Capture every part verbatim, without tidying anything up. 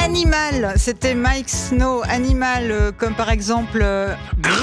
Animal, c'était Mike Snow. Animal, euh, comme par exemple euh,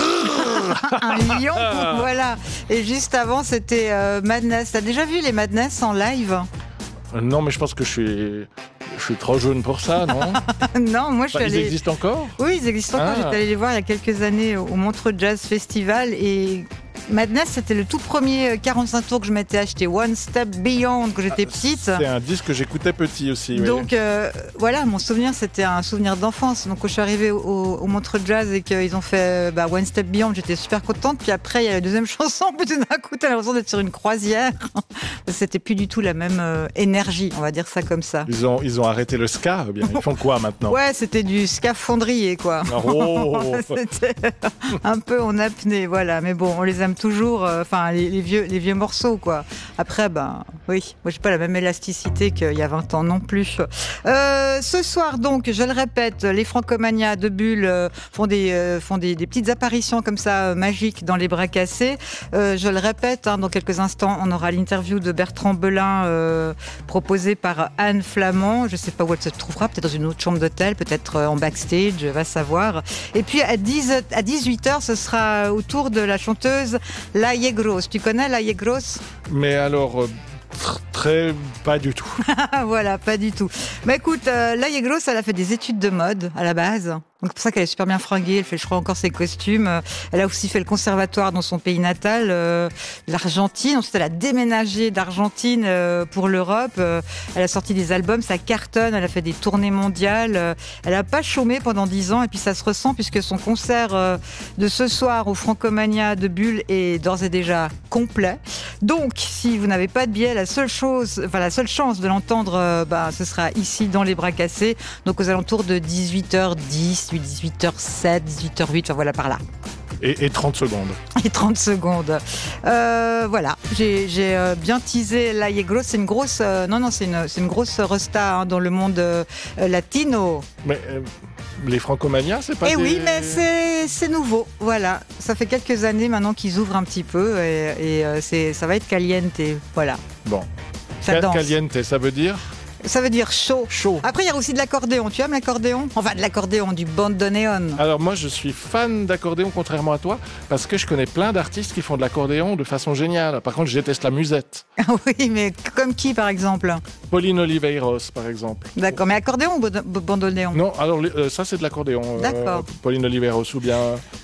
un lion, voilà. Et juste avant, c'était euh, Madness. T'as déjà vu les Madness en live? Euh, non, mais je pense que je suis, je suis trop jeune pour ça, non? Non, moi je suis Bah, allée... Ils existent encore? Oui, ils existent encore. Ah. J'étais allée les voir il y a quelques années au Montreux Jazz Festival et Madness, c'était le tout premier quarante-cinq tours que je m'étais acheté, One Step Beyond, quand j'étais petite. C'est un disque que j'écoutais petit aussi. Oui. Donc euh, voilà, mon souvenir, c'était un souvenir d'enfance. Donc quand je suis arrivée au, au Montreux Jazz et qu'ils ont fait bah, One Step Beyond, j'étais super contente. Puis après, il y a la deuxième chanson, puis tout d'un coup, t'as l'impression d'être sur une croisière. C'était plus du tout la même euh, énergie, on va dire ça comme ça. Ils ont, ils ont arrêté le ska, eh bien. Ils font quoi maintenant? Ouais, c'était du scaphandrier, quoi. Oh. C'était un peu en apnée, voilà. Mais bon, on les aime toujours, enfin, euh, les, les, vieux, les vieux morceaux, quoi. Après, ben, oui, moi, j'ai pas la même élasticité qu'il y a vingt ans non plus. Euh, ce soir, donc, je le répète, les Francomania de Bulle euh, font, des, euh, font des, des petites apparitions comme ça, euh, magiques dans les bras cassés. Euh, je le répète, hein, dans quelques instants, on aura l'interview de Bertrand Belin, euh, proposée par Anne Flamand. Je sais pas où elle se trouvera, peut-être dans une autre chambre d'hôtel, peut-être en backstage, va savoir. Et puis, à, dix, à dix-huit heures, ce sera au tour de la chanteuse Laïe Grosse. Tu connais Laïe Grosse? Mais alors, euh, très pas du tout. Voilà, pas du tout. Bah écoute, euh, Laïe Grosse, elle a fait des études de mode à la base. Donc c'est pour ça qu'elle est super bien fringuée, elle fait je crois encore ses costumes. Elle a aussi fait le conservatoire dans son pays natal, euh, l'Argentine. Ensuite elle a déménagé d'Argentine euh, pour l'Europe. Euh, elle a sorti des albums, ça cartonne, elle a fait des tournées mondiales. Euh, elle a pas chômé pendant dix ans et puis ça se ressent puisque son concert euh, de ce soir au Francomania de Bulle est d'ores et déjà complet. Donc si vous n'avez pas de billet, la seule chose, enfin la seule chance de l'entendre, euh, bah, ce sera ici dans les bras cassés. Donc aux alentours de dix-huit heures dix. dix-huit heures sept, dix-huit heures huit, enfin voilà par là. Et, et trente secondes. Et trente secondes. Euh, voilà, j'ai, j'ai euh, bien teasé Laïe Grosse. C'est une grosse, euh, non non, c'est une, c'est une grosse resta hein, dans le monde euh, latino. Mais euh, les Francomania, c'est pas. Eh des... oui, mais c'est, c'est nouveau. Voilà, ça fait quelques années maintenant qu'ils ouvrent un petit peu et, et euh, c'est, ça va être caliente. Voilà. Bon. Ça Ca- danse. Caliente, ça veut dire? Ça veut dire chaud. Chaud. Après, il y a aussi de l'accordéon. Tu aimes l'accordéon? Enfin, de l'accordéon, du bandoneon. Alors moi, je suis fan d'accordéon, contrairement à toi, parce que je connais plein d'artistes qui font de l'accordéon de façon géniale. Par contre, je déteste la musette. Oui, mais comme qui, par exemple? Pauline Oliveiros, par exemple. D'accord, mais accordéon ou bod- bandoneon? Non, alors euh, ça, c'est de l'accordéon. euh, D'accord. Pauline Oliveiros, ou bien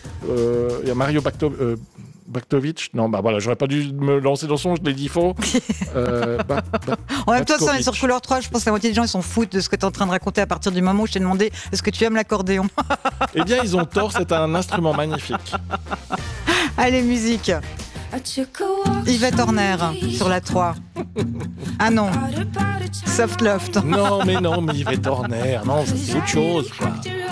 euh, il y a Mario Bacto... euh, Baktovic. Non, bah voilà, j'aurais pas dû me lancer dans son, je l'ai dit faux. Euh, ba- ba- En même temps, ça, on est Batkovic. sur Couleur trois. Je pense que la moitié des gens, ils s'en foutent de ce que tu es en train de raconter à partir du moment où je t'ai demandé est-ce que tu aimes l'accordéon? Eh bien, ils ont tort, c'est un instrument magnifique. Allez, musique. Yvette Horner sur la trois. Ah non, Soft Loft. Non, mais non, mais Yvette Horner, non, ça, c'est autre chose, quoi.